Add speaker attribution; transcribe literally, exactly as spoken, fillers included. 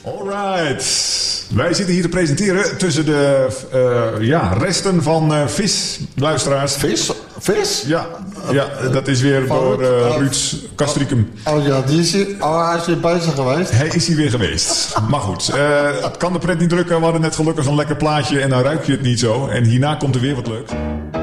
Speaker 1: Alright. Wij zitten hier te presenteren tussen de uh, ja, resten van uh, vis, luisteraars.
Speaker 2: Vis? Vis?
Speaker 1: Ja, ja dat is weer door uh, Ruud Castricum.
Speaker 2: Oh ja, die is hier, oh, hij is weer bezig geweest.
Speaker 1: Hij is hier weer geweest. Maar goed, uh, het kan de pret niet drukken. We hadden net gelukkig een lekker plaatje en dan ruik je het niet zo. En hierna komt er weer wat leuks.